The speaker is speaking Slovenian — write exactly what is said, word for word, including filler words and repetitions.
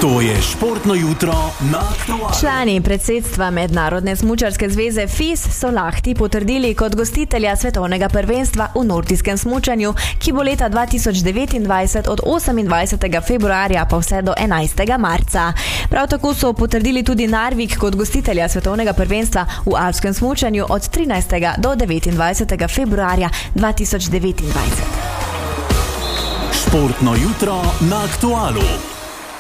To je športno jutro na Aktualu. Člani predsedstva Mednarodne smučarske zveze F I S so Lahti potrdili kot gostitelja svetovnega prvenstva v nordijskem smučanju, ki bo leta dva tisoč devetindvajset od osemindvajsetega februarja pa vse do enajstega marca. Prav tako so potrdili tudi Narvik kot gostitelja svetovnega prvenstva v alpskem smučanju od trinajstega do devetindvajsetega februarja dva tisoč devetindvajset. Športno jutro na Aktualu.